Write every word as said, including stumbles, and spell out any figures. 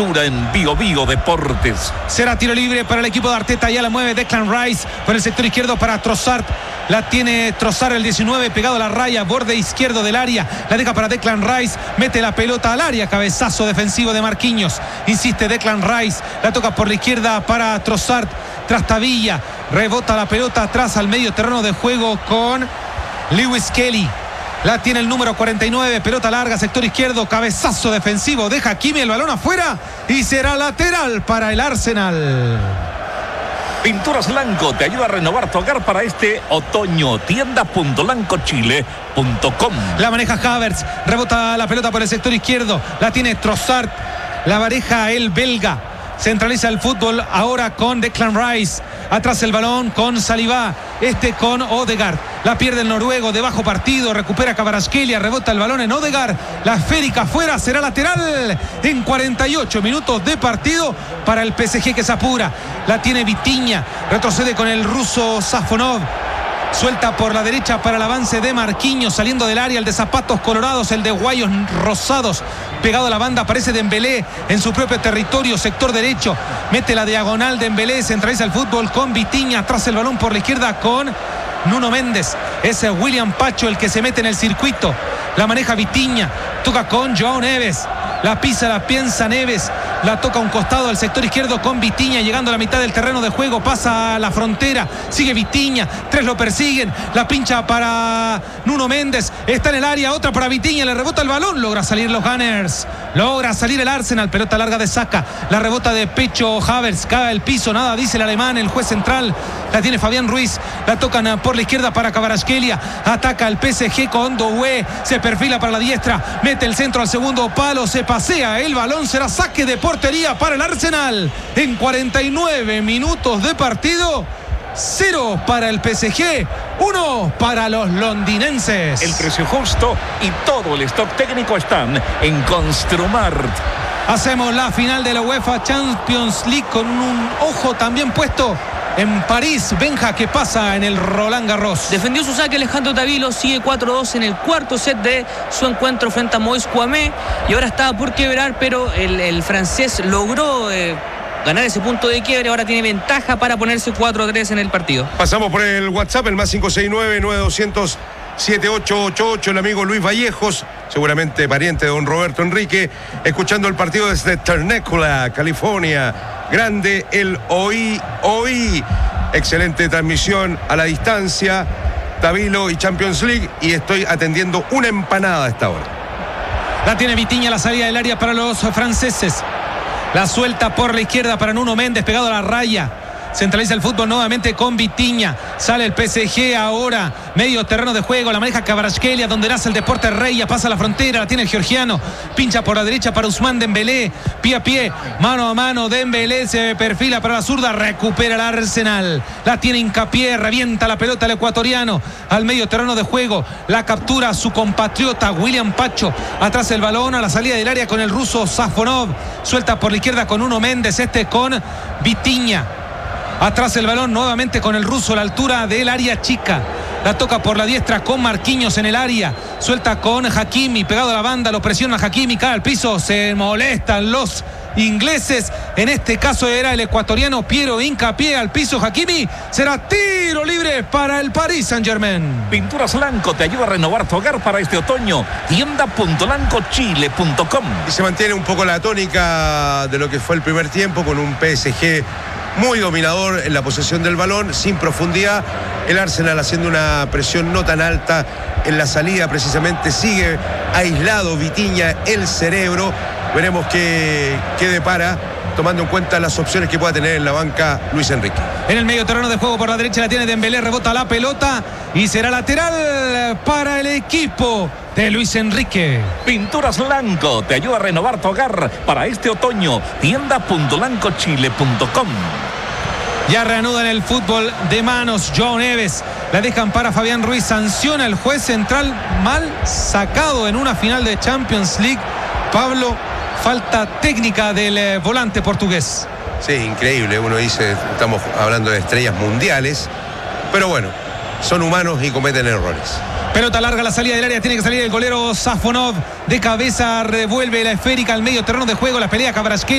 temperatura en Bio Bio Deportes. Será tiro libre para el equipo de Arteta. Ya la mueve Declan Rice por el sector izquierdo para Trossard. La tiene Trossard, el diecinueve, pegado a la raya, borde izquierdo del área. La deja para Declan Rice. Mete la pelota al área. Cabezazo defensivo de Marquinhos. Insiste Declan Rice. La toca por la izquierda para Trossard. Trastavilla. Rebota la pelota atrás al medio terreno de juego con Lewis Kelly. La tiene el número cuarenta y nueve, pelota larga, sector izquierdo, cabezazo defensivo, deja Hakimi el balón afuera y será lateral para el Arsenal. Pinturas Lanco te ayuda a renovar tu hogar para este otoño. tienda punto lanco chile punto com. La maneja Havertz, rebota la pelota por el sector izquierdo, la tiene Trossard, la pareja el belga. Centraliza el fútbol ahora con Declan Rice. Atrás el balón con Saliba. Este con Odegaard. La pierde el noruego de bajo partido. Recupera Kvaratskhelia. Rebota el balón en Odegaard. La esférica afuera. Será lateral en cuarenta y ocho minutos de partido para el P S G que se apura. La tiene Vitinha. Retrocede con el ruso Safonov. Suelta por la derecha para el avance de Marquinhos, saliendo del área, el de zapatos colorados, el de guayos rosados, pegado a la banda, aparece Dembélé en su propio territorio, sector derecho, mete la diagonal de Dembélé, centraliza el fútbol con Vitinha, atrás el balón por la izquierda con Nuno Méndez, ese William Pacho el que se mete en el circuito, la maneja Vitinha, toca con João Neves, la pisa, la piensa Neves, la toca a un costado al sector izquierdo con Vitinha, llegando a la mitad del terreno de juego, pasa a la frontera, sigue Vitinha, tres lo persiguen, la pincha para Nuno Méndez, está en el área, otra para Vitinha, le rebota el balón, logra salir los Gunners, logra salir el Arsenal, pelota larga de Saka, la rebota de pecho Havertz, cae al piso, nada dice el alemán, el juez central, la tiene Fabián Ruiz, la tocan por la izquierda para Kvaratskhelia, ataca el P S G con Doué, se perfila para la diestra, mete el centro al segundo palo, se pasea el balón, será saque de portería para el Arsenal en cuarenta y nueve minutos de partido. Cero para el P S G, uno para los londinenses. El precio justo y todo el stock técnico están en Construmart. Hacemos la final de la UEFA Champions League con un ojo también puesto en París. Benja, ¿qué pasa en el Roland Garros? Defendió su saque Alejandro Tavilo, sigue cuatro dos en el cuarto set de su encuentro frente a Moïse Kouamé y ahora estaba por quebrar, pero el, el francés logró eh, ganar ese punto de quiebre, ahora tiene ventaja para ponerse cuatro a tres en el partido. Pasamos por el WhatsApp, el más cinco seis nueve, nueve dos cero cero, siete ocho ocho ocho, el amigo Luis Vallejos, seguramente pariente de don Roberto Enrique, escuchando el partido desde Temecula, California. Grande el Oí, Oí. Excelente transmisión a la distancia, Tavilo y Champions League, y estoy atendiendo una empanada a esta hora. La tiene Vitinha, la salida del área para los franceses. La suelta por la izquierda para Nuno Méndez, pegado a la raya. Centraliza el fútbol nuevamente con Vitinha. Sale el P S G ahora. Medio terreno de juego. La maneja Kvaratskhelia, donde nace el deporte Rey. Pasa la frontera. La tiene el georgiano. Pincha por la derecha para Ousmane Dembélé. Pie a pie. Mano a mano. Dembélé se perfila para la zurda. Recupera el Arsenal. La tiene Hincapié. Revienta la pelota el ecuatoriano. Al medio terreno de juego. La captura su compatriota William Pacho. Atrás el balón a la salida del área con el ruso Safonov. Suelta por la izquierda con Nuno Méndez. Este con Vitinha. Atrás el balón nuevamente con el ruso a la altura del área chica. La toca por la diestra con Marquinhos en el área. Suelta con Hakimi, pegado a la banda, lo presiona Hakimi, cae al piso, se molestan los ingleses. En este caso era el ecuatoriano Piero Hincapié al piso. Hakimi, será tiro libre para el Paris Saint-Germain. Pinturas Lanco te ayuda a renovar tu hogar para este otoño. tienda punto lanco chile punto com. Y se mantiene un poco la tónica de lo que fue el primer tiempo, con un P S G muy dominador en la posesión del balón, sin profundidad. El Arsenal haciendo una presión no tan alta en la salida, precisamente sigue aislado Vitinha, el cerebro. Veremos qué, qué depara, tomando en cuenta las opciones que pueda tener en la banca Luis Enrique. En el medio terreno de juego por la derecha la tiene Dembélé, rebota la pelota y será lateral para el equipo de Luis Enrique. Pinturas Lanco te ayuda a renovar tu hogar para este otoño. tienda punto lanco chile punto com. Ya reanudan el fútbol de manos. João Neves la dejan para Fabián Ruiz. Sanciona el juez central, mal sacado en una final de Champions League. Pablo, falta técnica del eh, volante portugués. Sí, increíble. Uno dice, estamos hablando de estrellas mundiales, pero bueno, son humanos y cometen errores. Pelota larga, la salida del área, tiene que salir el golero Safonov. De cabeza revuelve la esférica al medio terreno de juego, la pelea Kvaratskhelia.